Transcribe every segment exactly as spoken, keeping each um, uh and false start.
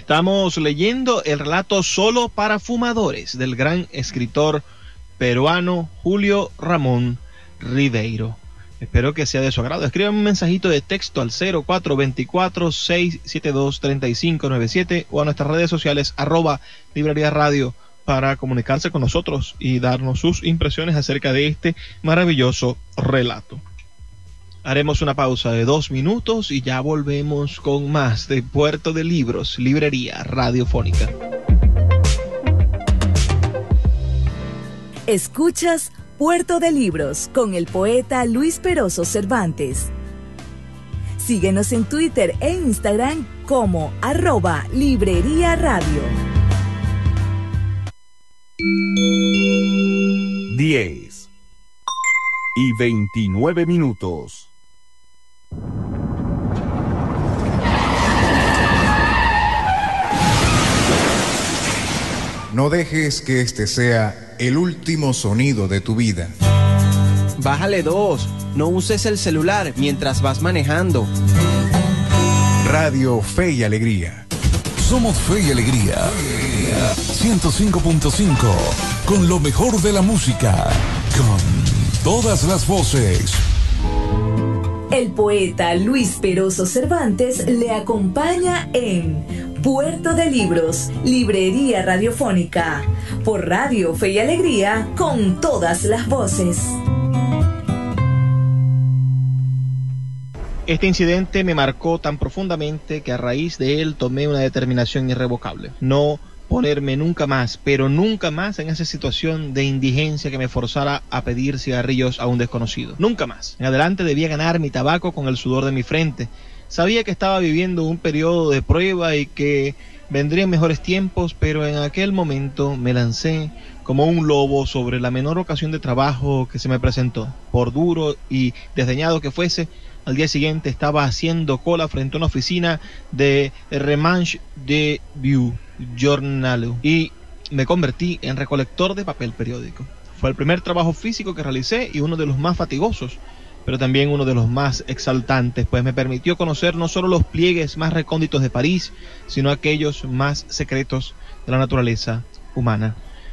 Estamos leyendo el relato Solo para Fumadores del gran escritor peruano Julio Ramón Ribeiro. Espero que sea de su agrado. Escriban un mensajito de texto al cero cuatro dos cuatro, seis siete dos, tres cinco nueve siete o a nuestras redes sociales arroba Librería Radio para comunicarse con nosotros y darnos sus impresiones acerca de este maravilloso relato. Haremos una pausa de dos minutos y ya volvemos con más de Puerto de Libros, Librería Radiofónica. Escuchas Puerto de Libros con el poeta Luis Peroso Cervantes. Síguenos en Twitter e Instagram como arroba Librería Radio. diez y veintinueve minutos. No dejes que este sea el último sonido de tu vida. Bájale dos. No uses el celular mientras vas manejando. Radio Fe y Alegría. Somos Fe y Alegría. ciento cinco punto cinco. Con lo mejor de la música. Con todas las voces. El poeta Luis Peroso Cervantes le acompaña en Puerto de Libros, Librería Radiofónica, por Radio Fe y Alegría, con todas las voces. Este incidente me marcó tan profundamente que a raíz de él tomé una determinación irrevocable. No ponerme nunca más, pero nunca más en esa situación de indigencia que me forzara a pedir cigarrillos a un desconocido. Nunca más. En adelante debía ganar mi tabaco con el sudor de mi frente. Sabía que estaba viviendo un periodo de prueba y que vendrían mejores tiempos, pero en aquel momento me lancé como un lobo sobre la menor ocasión de trabajo que se me presentó. Por duro y desdeñado que fuese, al día siguiente estaba haciendo cola frente a una oficina de Remanche de View Journal y me convertí en recolector de papel periódico. Fue el primer trabajo físico que realicé y uno de los más fatigosos, pero también uno de los más exaltantes, pues me permitió conocer no solo los pliegues más recónditos de París, sino aquellos más secretos de la naturaleza humana.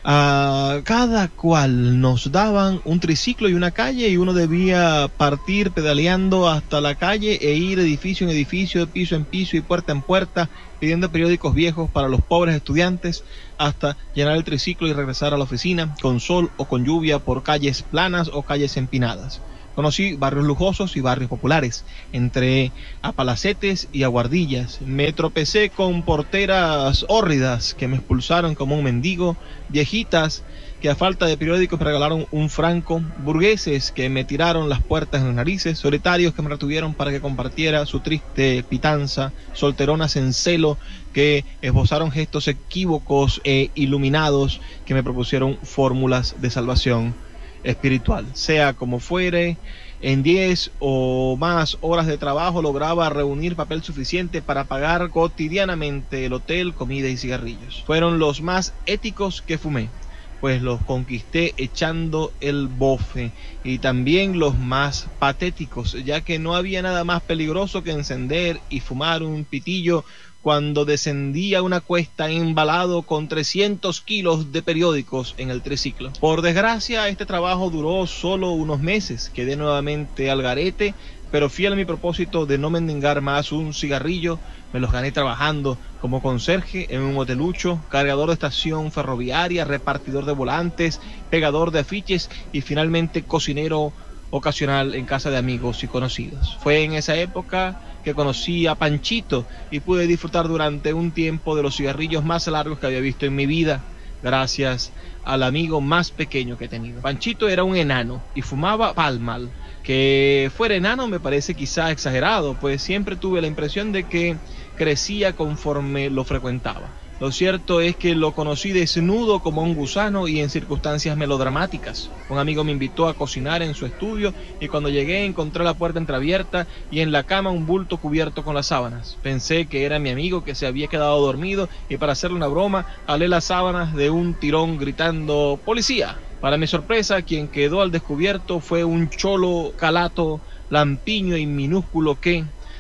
A cada cual nos daban un triciclo y una calle y uno debía partir pedaleando hasta la calle e ir edificio en edificio, de piso en piso y puerta en puerta, pidiendo periódicos viejos para los pobres estudiantes hasta llenar el triciclo y regresar a la oficina con sol o con lluvia por calles planas o calles empinadas. Conocí barrios lujosos y barrios populares, entre apalacetes y aguardillas. Me tropecé con porteras hórridas que me expulsaron como un mendigo, viejitas que a falta de periódicos me regalaron un franco, burgueses que me tiraron las puertas en las narices, solitarios que me retuvieron para que compartiera su triste pitanza, solteronas en celo que esbozaron gestos equívocos e iluminados que me propusieron fórmulas de salvación espiritual. Sea como fuere, en diez o más horas de trabajo lograba reunir papel suficiente para pagar cotidianamente el hotel, comida y cigarrillos. Fueron los más éticos que fumé, pues los conquisté echando el bofe, y también los más patéticos, ya que no había nada más peligroso que encender y fumar un pitillo cuando descendía una cuesta embalado con trescientos kilos de periódicos en el triciclo. Por desgracia, este trabajo duró solo unos meses. Quedé nuevamente al garete, pero fiel a mi propósito de no mendigar más un cigarrillo, me los gané trabajando como conserje en un hotelucho, cargador de estación ferroviaria, repartidor de volantes, pegador de afiches y finalmente cocinero ocasional en casa de amigos y conocidos. Fue en esa época que conocí a Panchito y pude disfrutar durante un tiempo de los cigarrillos más largos que había visto en mi vida, gracias al amigo más pequeño que he tenido. Panchito era un enano y fumaba Palmal. Que fuera enano me parece quizá exagerado, pues siempre tuve la impresión de que crecía conforme lo frecuentaba. Lo cierto es que lo conocí desnudo como un gusano y en circunstancias melodramáticas. Un amigo me invitó a cocinar en su estudio y cuando llegué encontré la puerta entreabierta y en la cama un bulto cubierto con las sábanas. Pensé que era mi amigo que se había quedado dormido y para hacerle una broma alé las sábanas de un tirón gritando ¡Policía! Para mi sorpresa, quien quedó al descubierto fue un cholo calato, lampiño y minúsculo que,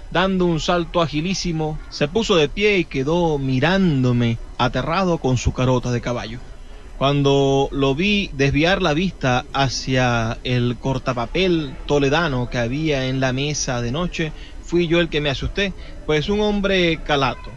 dando un salto agilísimo, se puso de pie y quedó mirándome, aterrado con su carota de caballo. Cuando lo vi desviar la vista hacia el cortapapel toledano que había en la mesa de noche, fui yo el que me asusté, pues un hombre calato,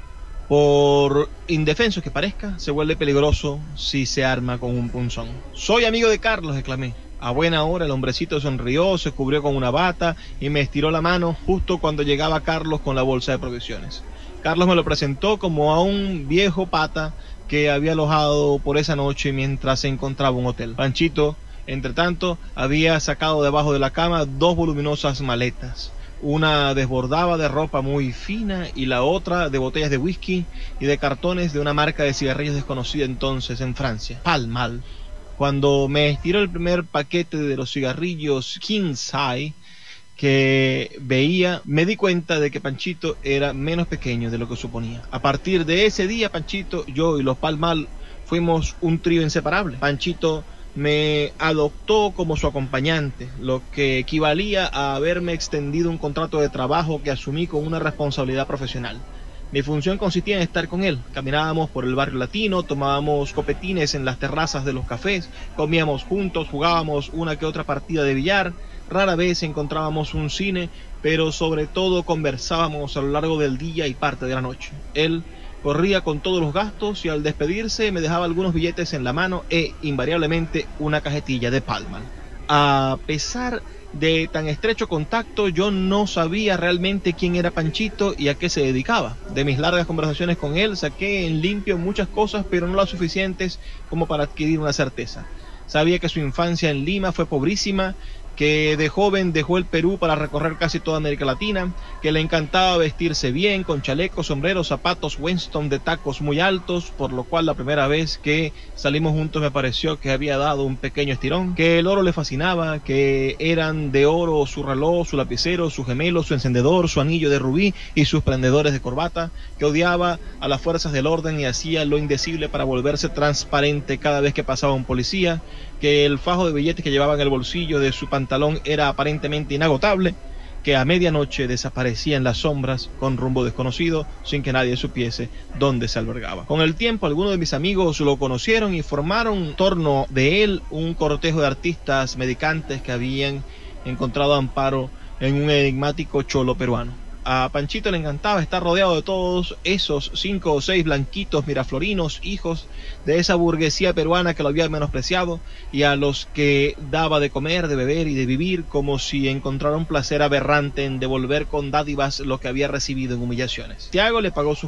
por indefenso que parezca, se vuelve peligroso si se arma con un punzón. «Soy amigo de Carlos», exclamé. A buena hora el hombrecito sonrió, se cubrió con una bata y me estiró la mano justo cuando llegaba Carlos con la bolsa de provisiones. Carlos me lo presentó como a un viejo pata que había alojado por esa noche mientras se encontraba un hotel. Panchito, entre tanto, había sacado debajo de la cama dos voluminosas maletas. Una desbordaba de ropa muy fina y la otra de botellas de whisky y de cartones de una marca de cigarrillos desconocida entonces en Francia, Pall Mall. Cuando me estiró el primer paquete de los cigarrillos King Size que veía, me di cuenta de que Panchito era menos pequeño de lo que suponía. A partir de ese día, Panchito, yo y los Pall Mall fuimos un trío inseparable. Panchito me adoptó como su acompañante, lo que equivalía a haberme extendido un contrato de trabajo que asumí con una responsabilidad profesional. Mi función consistía en estar con él. Caminábamos por el barrio latino, tomábamos copetines en las terrazas de los cafés, comíamos juntos, jugábamos una que otra partida de billar, rara vez encontrábamos un cine, pero sobre todo conversábamos a lo largo del día y parte de la noche. Él corría con todos los gastos y al despedirse me dejaba algunos billetes en la mano e invariablemente una cajetilla de Pall Mall. A pesar de tan estrecho contacto, yo no sabía realmente quién era Panchito y a qué se dedicaba. De mis largas conversaciones con él saqué en limpio muchas cosas, pero no las suficientes como para adquirir una certeza. Sabía que su infancia en Lima fue pobrísima, que de joven dejó el Perú para recorrer casi toda América Latina, que le encantaba vestirse bien, con chalecos, sombreros, zapatos Winston de tacos muy altos, por lo cual la primera vez que salimos juntos me pareció que había dado un pequeño estirón, que el oro le fascinaba, que eran de oro su reloj, su lapicero, su gemelo, su encendedor, su anillo de rubí y sus prendedores de corbata, que odiaba a las fuerzas del orden y hacía lo indecible para volverse transparente cada vez que pasaba un policía, que el fajo de billetes que llevaba en el bolsillo de su pantalón era aparentemente inagotable, que a medianoche desaparecía en las sombras con rumbo desconocido sin que nadie supiese dónde se albergaba. Con el tiempo algunos de mis amigos lo conocieron y formaron en torno de él un cortejo de artistas medicantes que habían encontrado amparo en un enigmático cholo peruano. A Panchito le encantaba estar rodeado de todos esos cinco o seis blanquitos miraflorinos, hijos de esa burguesía peruana que lo había menospreciado y a los que daba de comer, de beber y de vivir como si encontrara un placer aberrante en devolver con dádivas lo que había recibido en humillaciones. Tiago le pagó sus